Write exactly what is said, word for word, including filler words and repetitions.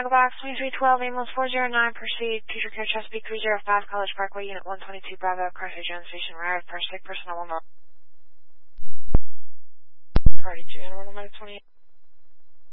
Echo Box twenty-three twelve, ambulance four zero nine, proceed. Future Care Chesapeake three zero five, College Parkway, Unit one twenty-two, Bravo, Carthage Jones Station, arrived. First sick personnel will not. Party two, Animal twenty-eight.